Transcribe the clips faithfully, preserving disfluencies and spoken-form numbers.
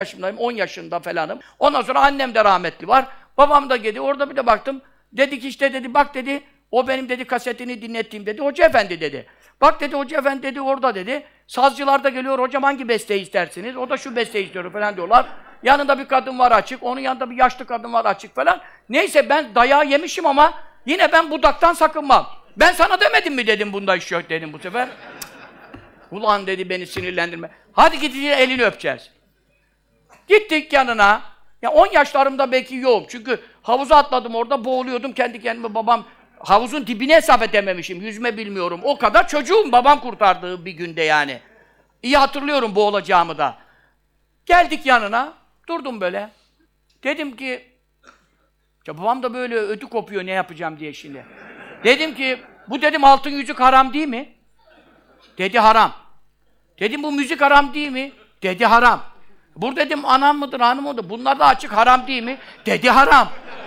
yaşındayım, on yaşında falanım. Ondan sonra annem de rahmetli var. Babam da geldi. Orada bir de baktım. Dedi ki işte dedi bak dedi. O benim dedi kasetini dinlettiğim dedi. Hoca efendi dedi. Bak dedi hoca efendi dedi orada dedi. Sazcılar da geliyor. Hocam hangi besteyi istersiniz? O da şu besteyi istiyor falan diyorlar. Yanında bir kadın var açık. Onun yanında bir yaşlı kadın var açık falan. Neyse ben dayağı yemişim ama yine ben budaktan sakınmam. Ben sana demedim mi dedim bunda iş yok dedim bu sefer. Ulan dedi beni sinirlendirme. Hadi gideceğiz elini öpeceğiz. Gittik yanına. Ya on yaşlarımda belki yok. Çünkü havuza atladım orada boğuluyordum kendi kendime babam. Havuzun dibine hesap edememişim. Yüzme bilmiyorum. O kadar çocuğum babam kurtardığı bir günde yani. İyi hatırlıyorum boğulacağımı da. Geldik yanına. Durdum böyle. Dedim ki ya babam da böyle ödü kopuyor ne yapacağım diye şimdi. Dedim ki bu dedim altın yüzük haram değil mi? Dedi haram. Dedim bu müzik haram değil mi? Dedi haram. Bu dedim anam mıdır hanım mıdır? Bunlar da açık haram değil mi? Dedi haram.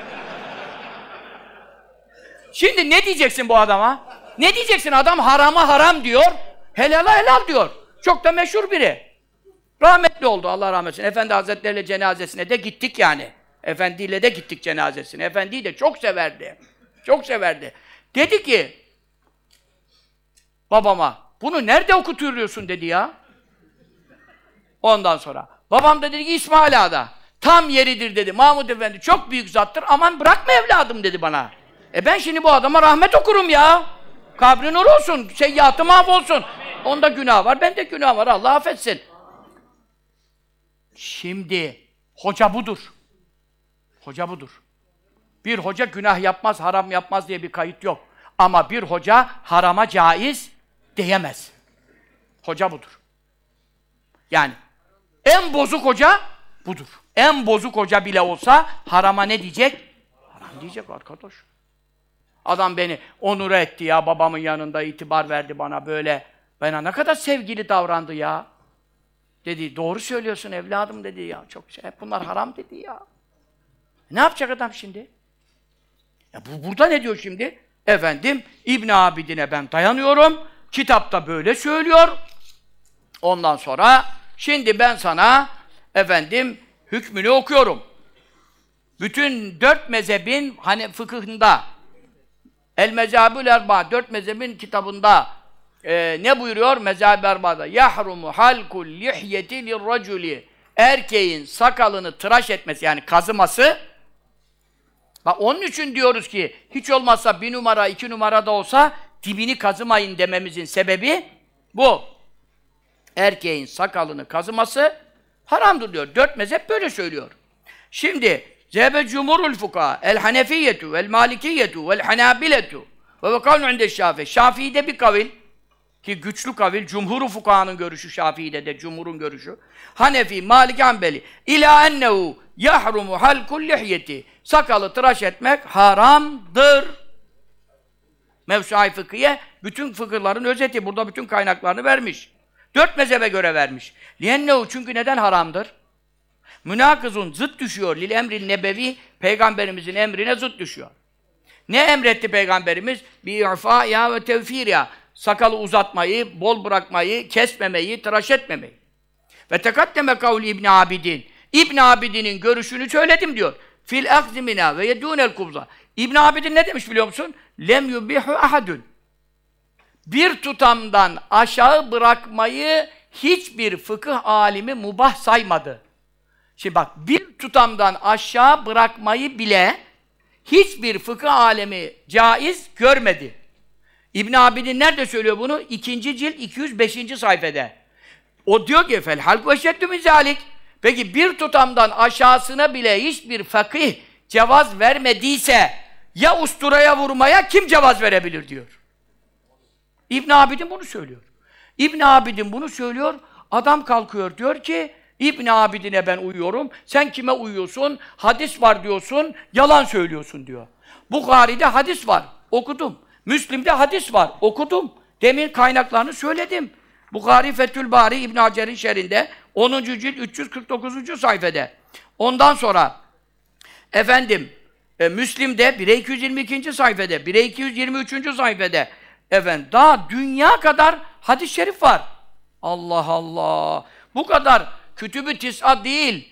Şimdi ne diyeceksin bu adama? Ne diyeceksin? Adam harama haram diyor, helala helal diyor. Çok da meşhur biri. Rahmetli oldu Allah rahmet eylesin. Efendi Hazretleri'yle cenazesine de gittik yani. Efendiyle de gittik cenazesine. Efendiyi de çok severdi. Çok severdi. Dedi ki babama bunu nerede okutuyorsun dedi ya. Ondan sonra babam da dedi ki İsmail Ağa'da. Tam yeridir dedi. Mahmud Efendi çok büyük zattır. Aman bırakma evladım dedi bana. E ben şimdi bu adama rahmet okurum ya. Kabri nur olsun, seyyiatı mahvolsun. Onda günah var, bende günah var. Allah affetsin. Şimdi hoca budur. Hoca budur. Bir hoca günah yapmaz, haram yapmaz diye bir kayıt yok. Ama bir hoca harama caiz diyemez. Hoca budur. Yani en bozuk hoca budur. En bozuk hoca bile olsa harama ne diyecek? Haram diyecek arkadaş. Adam beni onur etti ya, babamın yanında itibar verdi bana böyle. Bana ne kadar sevgili davrandı ya. Dedi, doğru söylüyorsun evladım dedi ya. Çok şey, hep bunlar haram dedi ya. Ne yapacak adam şimdi? Ya bu burada ne diyor şimdi? Efendim, İbn Abidin'e ben dayanıyorum. Kitapta böyle söylüyor. Ondan sonra, şimdi ben sana efendim hükmünü okuyorum. Bütün dört mezhebin hani fıkıhında El Mezhabül Erba, dört mezhebin kitabında e, ne buyuruyor? Mezhab-ı Erba'da yahrumu halkul lihyeti lirraculi, erkeğin sakalını tıraş etmesi yani kazıması. Bak onun için diyoruz ki hiç olmazsa bir numara, iki numara da olsa dibini kazımayın dememizin sebebi bu. Erkeğin sakalını kazıması haramdır diyor. Dört mezhep böyle söylüyor. Şimdi Zehebe cumhurul fukaha, el hanefiyyetu, vel malikiyyetu, vel hanabiletu ve ve kavlun inde şafii. Şafii'de bir kavil, ki güçlü kavil, cumhur-u fukahanın görüşü, Şafii'de de cumhurun görüşü. Hanefi, Maliki, Hanbeli. İlâ ennehu yahrumu halkul lihyeti. Sakalı tıraş etmek haramdır. Mevsu-i fıkhiye, bütün fıkıhların özeti, burada bütün kaynaklarını vermiş. Dört mezhebe göre vermiş. Liyennehu, çünkü neden haramdır? Münakızun, zıt düşüyor. Lil emrin nebevi, peygamberimizin emrine zıt düşüyor. Ne emretti peygamberimiz? Bi'ifâ ya ve tevfîr ya. Sakalı uzatmayı, bol bırakmayı, kesmemeyi, tıraş etmemeyi. Ve tekaddeme kavli İbn Abidin. İbn Abidin'in görüşünü söyledim diyor. Fil akzimina ve yedûnel kubza. İbn Abidin ne demiş biliyor musun? Lem yubihu ahadun. Bir tutamdan aşağı bırakmayı hiçbir fıkıh alimi mubah saymadı. Şimdi bak, bir tutamdan aşağı bırakmayı bile hiçbir fıkıh alemi caiz görmedi. İbn Abidin nerede söylüyor bunu? İkinci cilt iki yüz beşinci sayfada. O diyor ki fel halk ve şeddü min zalik. Peki bir tutamdan aşağısına bile hiçbir fakih cevaz vermediyse ya usturaya vurmaya kim cevaz verebilir diyor. İbn Abidin bunu söylüyor. İbn Abidin bunu söylüyor. Adam kalkıyor diyor ki İbn Abidin'e ben uyuyorum. Sen kime uyuyorsun? Hadis var diyorsun. Yalan söylüyorsun diyor. Bukhari'de hadis var. Okudum. Müslim'de hadis var. Okudum. Demin kaynaklarını söyledim. Bukhari Fethül Bari İbn Hacer'in şerhinde onuncu cilt üç yüz kırk dokuzuncu sayfada. Ondan sonra efendim e, Müslim'de bire iki yüz yirmi ikinci sayfada, bire iki yüz yirmi üçüncü sayfada efendim daha dünya kadar hadis-i şerif var. Allah Allah. Bu kadar Kütüb-ü tis'a değil.